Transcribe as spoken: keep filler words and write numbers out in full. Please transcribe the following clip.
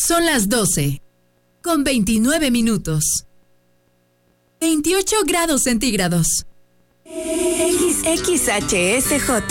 Son las doce, con veintinueve minutos. veintiocho grados centígrados. X X H S J